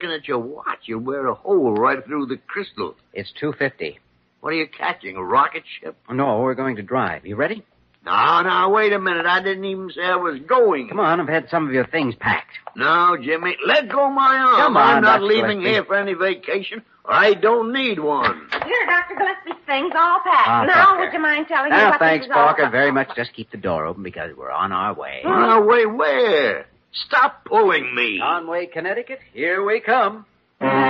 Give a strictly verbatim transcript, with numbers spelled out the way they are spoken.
Looking at your watch, you'll wear a hole right through the crystal. It's two fifty. What are you catching, a rocket ship? No, we're going to drive. You ready? No, no, wait a minute. I didn't even say I was going. Come on, I've had some of your things packed. No, Jimmy, let go my arm. Come on, I'm not Doctor leaving Gillespie. here for any vacation. I don't need one. Here, Doctor Gillespie's things all packed. Ah, now, Parker. would you mind telling me Now, what thanks, this is all Parker, about? very much. Just keep the door open because we're on our way. On our way where? Stop pulling me. Conway, Connecticut, here we come.